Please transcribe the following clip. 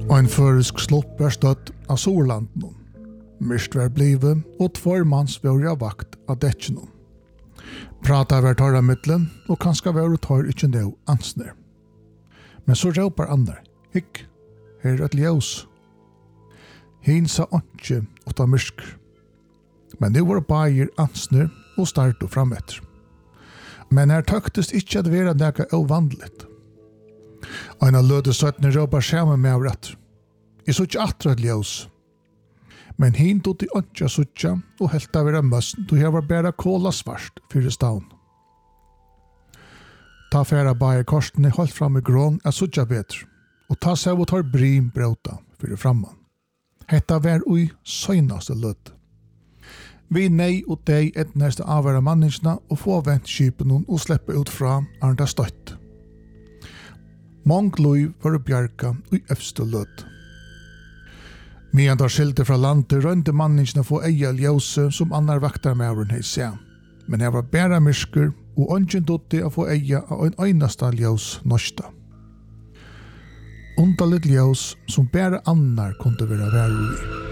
Og en førisk slopp støtt av Sorlanden. Mist var blivet, og tvårmanns var av vakt av dekkene. Prata var torra mittlen, og kanskje var tar ikke nå ansner. Men så råpar andre, hikk, her et ljøs. Hin sa ikke åtta myrsker. Men det var bare ansner og start og frametter. Men her tøktes ikke at være nega ovanligt. Og en av løde søttene råpar sammen med av rett. Jeg så ikke atra et ljøs. Men hin tog de ikke suttja og helt av være møssen, då jeg var bare kåla svart fyrir stavn. Ta færa bare korsene holdt fram i grån er suttja bedre, og ta seg og tar brim brauta fyrir framman. Hetta var ui søgnaste lød. Vi nei og dei etneste avværa manningsna og få vent skipen og slippe ut fra arnda støtt. Mång lov var bjarga ui øfste lød. Medan tar skilte fra landet rønte manningsna få eia ljøse som annar vaktarmævren hei se. Men her var bæra myrsker og ønsken dotti å få eia av en øynasta ljøs norsta. Undalit ljøs som bæra annar kunde være væru i.